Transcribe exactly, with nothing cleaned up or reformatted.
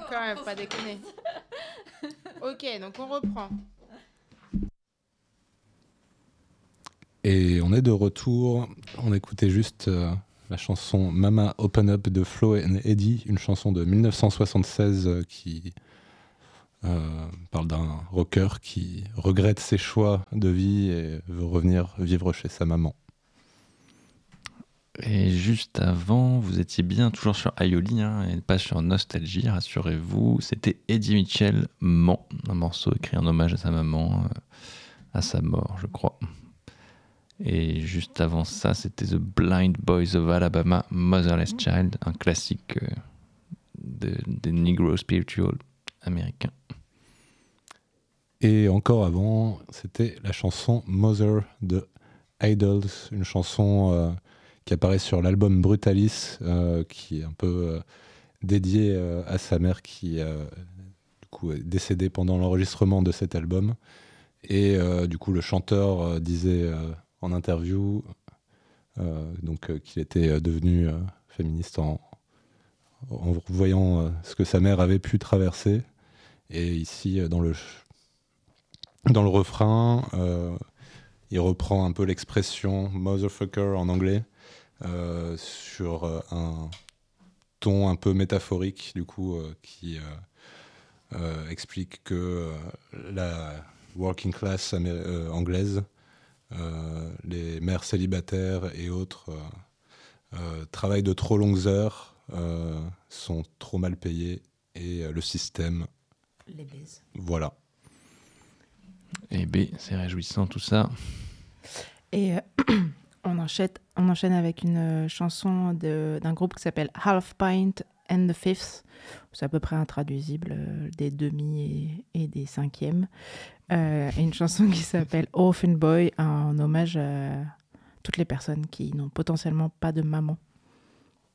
Quand même, pas déconner. Ok, donc on reprend. Et on est de retour. On écoutait juste euh, la chanson Mama Open Up de Flo and Eddie, une chanson de dix-neuf cent soixante-seize euh, qui euh, parle d'un rocker qui regrette ses choix de vie et veut revenir vivre chez sa maman. Et juste avant, vous étiez bien toujours sur Aioli, hein, et pas sur Nostalgie, rassurez-vous. C'était Eddie Mitchell, Man, un morceau écrit en hommage à sa maman, euh, à sa mort, je crois. Et juste avant ça, c'était The Blind Boys of Alabama, Motherless Child, un classique euh, de, des Negro Spiritual américains. Et encore avant, c'était la chanson Mother de Idols, une chanson euh, qui apparaît sur l'album Brutalis, euh, qui est un peu euh, dédié euh, à sa mère qui euh, du coup, est décédée pendant l'enregistrement de cet album. Et euh, du coup, le chanteur euh, disait euh, en interview euh, donc, euh, qu'il était euh, devenu euh, féministe en, en voyant euh, ce que sa mère avait pu traverser. Et ici, euh, dans le, dans le refrain, euh, il reprend un peu l'expression motherfucker en anglais euh, sur euh, un ton un peu métaphorique, du coup, euh, qui euh, euh, explique que euh, la working class amé- euh, anglaise, euh, les mères célibataires et autres euh, euh, travaillent de trop longues heures, euh, sont trop mal payés et euh, le système. Les baises. Voilà. Et B, c'est réjouissant tout ça. Et euh, on, enchaîne, on enchaîne avec une euh, chanson de, d'un groupe qui s'appelle Half Pint and the Fifths. C'est à peu près intraduisible, euh, des demi et, et des cinquièmes. Euh, et une chanson qui s'appelle Orphan Boy, en hommage à toutes les personnes qui n'ont potentiellement pas de maman.